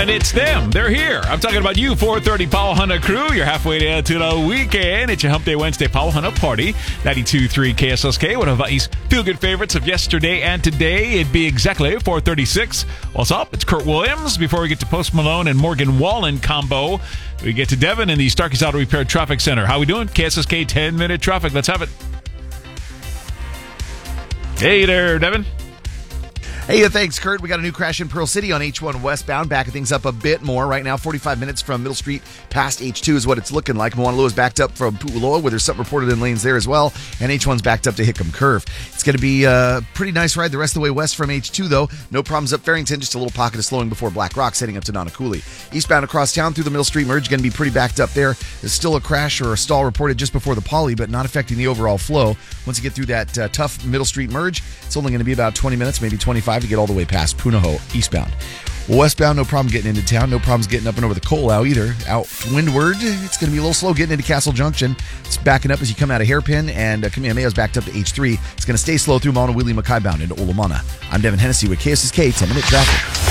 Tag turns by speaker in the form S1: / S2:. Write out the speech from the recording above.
S1: and it's them. They're here. I'm talking about you, 430 Pauahana crew. You're halfway there to the weekend. It's your Hump Day Wednesday Pauahana party. 92.3 KSSK, one of Hawaii's feel-good favorites of yesterday and today. It'd be exactly 436. What's up? It's Kurt Williams. Before we get to Post Malone and Morgan Wallen combo, we get to Devin in the Starkey's Auto Repair Traffic Center. How we doing? KSSK 10-minute traffic. Let's have it. Hey there, Devin.
S2: Hey, thanks, Kurt. We got a new crash in Pearl City on H1 westbound, backing things up a bit more. Right now, 45 minutes from Middle Street past H2 is what it's looking like. Moanalua is backed up from Pu'uloa, where there's something reported in lanes there as well, and H1's backed up to Hickam Curve. It's going to be a pretty nice ride the rest of the way west from H2, though. No problems up Farrington, just a little pocket of slowing before Black Rock, heading up to Nanakuli. Eastbound across town through the Middle Street merge, going to be pretty backed up there. There's still a crash or a stall reported just before the Poly, but not affecting the overall flow. Once you get through that tough Middle Street merge, it's only going to be about 20 minutes, maybe 25 to get all the way past Punahou eastbound. Westbound, no problem getting into town. No problems getting up and over the Colau either. Out windward, it's going to be a little slow getting into Castle Junction. It's backing up as you come out of Hairpin, and Kamehameha's backed up to H3. It's going to stay slow through Mauna Wili Makai bound into Olomana. I'm Devin Hennessy with KSSK 10-minute traffic.